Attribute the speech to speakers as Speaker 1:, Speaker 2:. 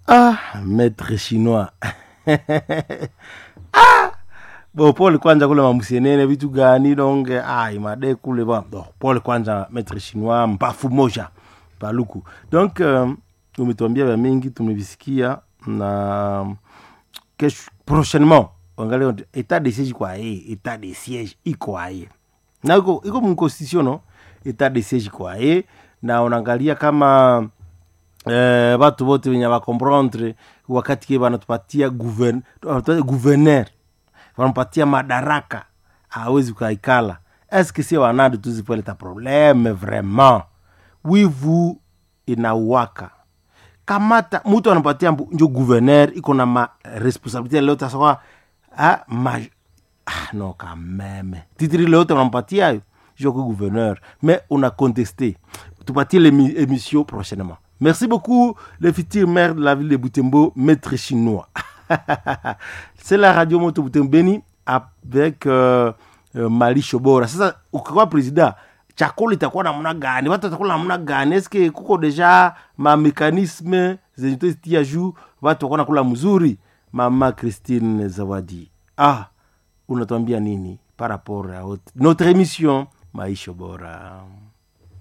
Speaker 1: Maître chinois. Bon, pole kwanza kule mamusienene vitu gani donc imade kule bon. Pole kwanza maître chinois mpafu moja paluku. Donc umetuambia vya mingi tumevisikia na prochainement angalia état de siège kwa état de siège iko aye. Na iko mu constitution no état de siège kwa aye na unaangalia kama watu wote wenye wa comprendre wakati ke banatupatia gouverneur wanampatia madaraka hawezi kuikala. Est-ce que c'est wanadu tuzipoleta problème vraiment? Wivu inawaka. Kamata mtu anapatia njo gouverneur iko na ma responsabilité leo tasawa non quand même. Titri leo tunampatia jo gouverneur mais on a contesté. Tupatie l'émission prochainement. Merci beaucoup, le futur maire de la ville de Butembo, maître chinois. C'est la radio Moto Butembeni avec Mali Shobora. Sasa ukiwa président, chakula itakuwa namna gani? Watu watakula namna gani? Est-ce que kuko deja ma mécanisme zenye tia juu watu wako nakula mzuri? Mama Christine Zawadi. Unatuambia nini par rapport à notre émission Maisha Bora?